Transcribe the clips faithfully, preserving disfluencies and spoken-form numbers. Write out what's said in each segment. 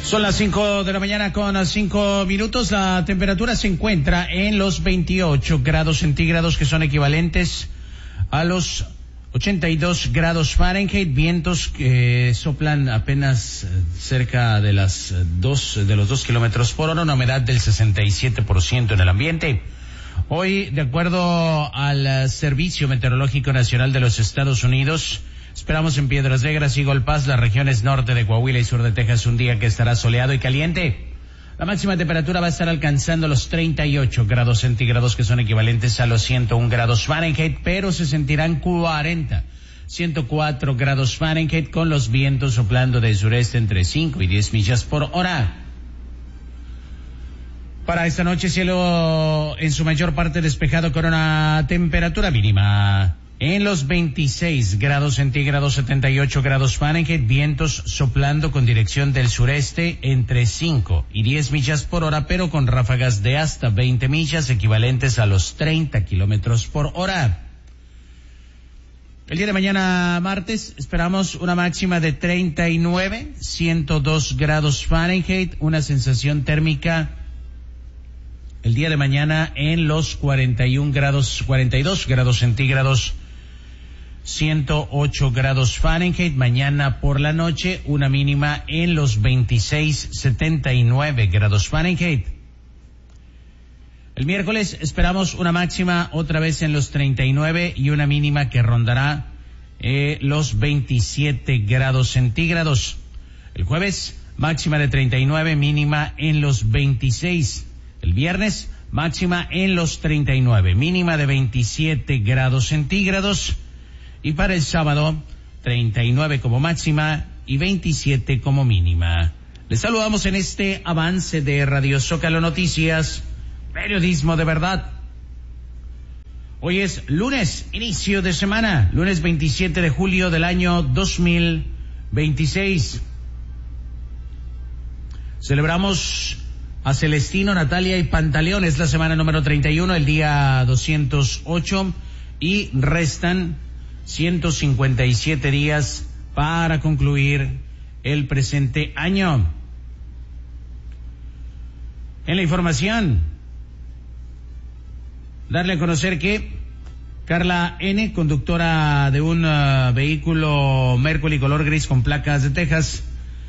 Son las cinco de la mañana con cinco minutos. La temperatura se encuentra en los veintiocho grados centígrados, que son equivalentes a los ochenta y dos grados Fahrenheit. Vientos que soplan apenas cerca de las dos, de los dos kilómetros por hora. Una humedad del sesenta y siete por ciento en el ambiente. Hoy, de acuerdo al Servicio Meteorológico Nacional de los Estados Unidos, esperamos en Piedras Negras y Golpaz, las regiones norte de Coahuila y sur de Texas, un día que estará soleado y caliente. La máxima temperatura va a estar alcanzando los treinta y ocho grados centígrados, que son equivalentes a los ciento un grados Fahrenheit, pero se sentirán cuarenta, ciento cuatro grados Fahrenheit, con los vientos soplando del sureste entre cinco y diez millas por hora. Para esta noche, cielo en su mayor parte despejado con una temperatura mínima en los veintiséis grados centígrados, setenta y ocho grados Fahrenheit, vientos soplando con dirección del sureste entre cinco y diez millas por hora, pero con ráfagas de hasta veinte millas, equivalentes a los treinta kilómetros por hora. El día de mañana, martes, esperamos una máxima de treinta y nueve, ciento dos grados Fahrenheit, una sensación térmica el día de mañana en los cuarenta y un grados, cuarenta y dos grados centígrados, ciento ocho grados Fahrenheit. Mañana por la noche, una mínima en los veintiséis, setenta y nueve grados Fahrenheit. El miércoles esperamos una máxima otra vez en los treinta y nueve y una mínima que rondará eh, los veintisiete grados centígrados. El jueves, máxima de treinta y nueve, mínima en los veintiséis. El viernes, máxima en los treinta y nueve, mínima de veintisiete grados centígrados. Y para el sábado, treinta y nueve como máxima y veintisiete como mínima. Les saludamos en este avance de Radio Zócalo Noticias, periodismo de verdad. Hoy es lunes, inicio de semana, lunes veintisiete de julio del año dos mil veintiséis. Celebramos a Celestino, Natalia y Pantaleón. Es la semana número treinta y uno, el día doscientos ocho, y restan ciento cincuenta y siete días para concluir el presente año. En la información, darle a conocer que Carla N., conductora de un uh, vehículo Mercury color gris con placas de Texas,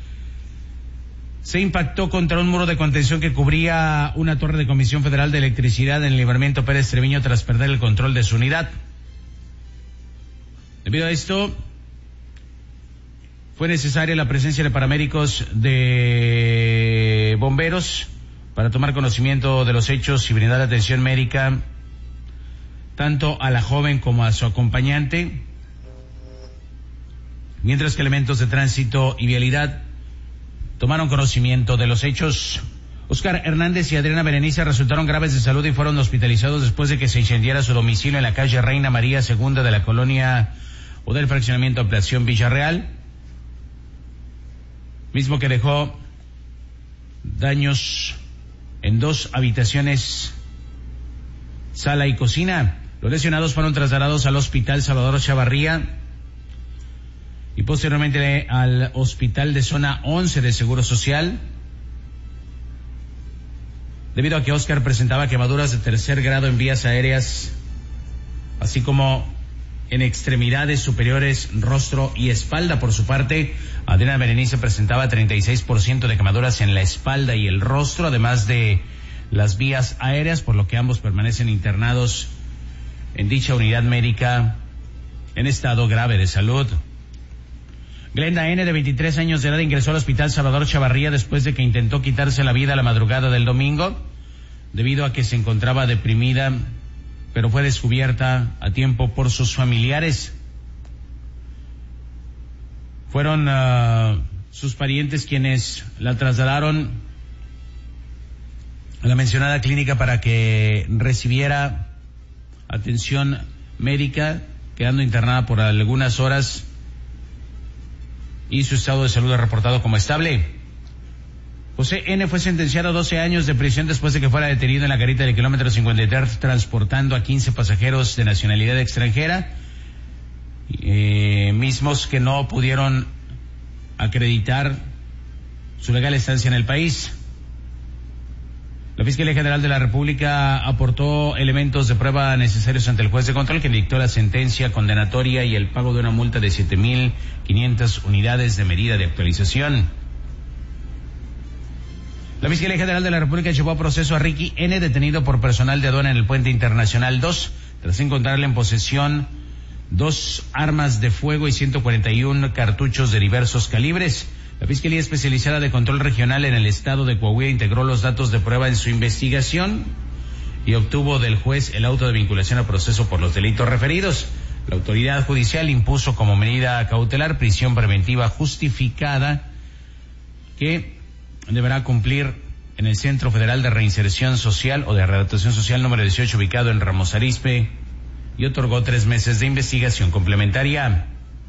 se impactó contra un muro de contención que cubría una torre de Comisión Federal de Electricidad en el Libramiento Pérez Treviño tras perder el control de su unidad. Debido a esto, fue necesaria la presencia de paramédicos de bomberos para tomar conocimiento de los hechos y brindar atención médica tanto a la joven como a su acompañante, mientras que elementos de tránsito y vialidad tomaron conocimiento de los hechos. Oscar Hernández y Adriana Berenice resultaron graves de salud y fueron hospitalizados después de que se incendiara su domicilio en la calle Reina María segunda de la colonia o del fraccionamiento Ampliación Villarreal, mismo que dejó daños en dos habitaciones, sala y cocina. Los lesionados fueron trasladados al Hospital Salvador Chavarría y posteriormente al Hospital de Zona once de Seguro Social, debido a que Oscar presentaba quemaduras de tercer grado en vías aéreas, así como en extremidades superiores, rostro y espalda. Por su parte, Adriana Berenice presentaba treinta y seis por ciento de quemaduras en la espalda y el rostro, además de las vías aéreas, por lo que ambos permanecen internados en dicha unidad médica en estado grave de salud. Glenda N., de veintitrés años de edad, ingresó al Hospital Salvador Chavarría después de que intentó quitarse la vida la madrugada del domingo, debido a que se encontraba deprimida, pero fue descubierta a tiempo por sus familiares. Fueron uh, sus parientes quienes la trasladaron a la mencionada clínica para que recibiera atención médica, quedando internada por algunas horas, y su estado de salud es reportado como estable. José N. fue sentenciado a doce años de prisión después de que fuera detenido en la garita del kilómetro cincuenta y tres transportando a quince pasajeros de nacionalidad extranjera, eh, mismos que no pudieron acreditar su legal estancia en el país. La Fiscalía General de la República aportó elementos de prueba necesarios ante el juez de control que dictó la sentencia condenatoria y el pago de una multa de siete mil quinientas unidades de medida de actualización. La Fiscalía General de la República llevó a proceso a Ricky N., detenido por personal de aduana en el Puente Internacional dos, tras encontrarle en posesión dos armas de fuego y ciento cuarenta y uno cartuchos de diversos calibres. La Fiscalía Especializada de Control Regional en el estado de Coahuila integró los datos de prueba en su investigación y obtuvo del juez el auto de vinculación a proceso por los delitos referidos. La autoridad judicial impuso como medida cautelar prisión preventiva justificada que deberá cumplir en el Centro Federal de Reinserción Social o de Readaptación Social número dieciocho, ubicado en Ramos Arizpe, y otorgó tres meses de investigación complementaria.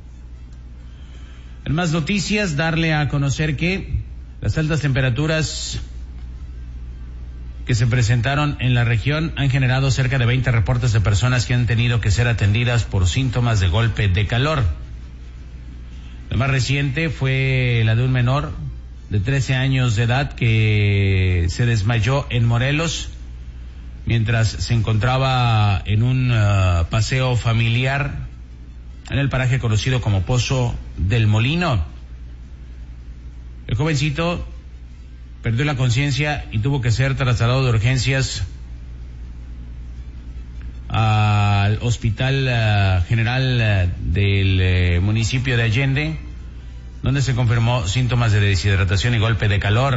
En más noticias, darle a conocer que las altas temperaturas que se presentaron en la región han generado cerca de veinte reportes de personas que han tenido que ser atendidas por síntomas de golpe de calor. La más reciente fue la de un menor de trece años de edad que se desmayó en Morelos mientras se encontraba en un uh, paseo familiar en el paraje conocido como Pozo del Molino. El jovencito perdió la conciencia y tuvo que ser trasladado de urgencias al Hospital uh, General uh, del uh, municipio de Allende, donde se confirmó síntomas de deshidratación y golpe de calor.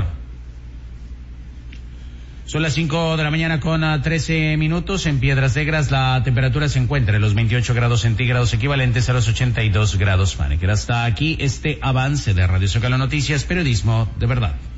Son las cinco de la mañana con trece minutos. En Piedras Negras la temperatura se encuentra en los veintiocho grados centígrados, equivalentes a los ochenta y dos grados Fahrenheit. Hasta aquí este avance de Radio Zócalo Noticias, periodismo de verdad.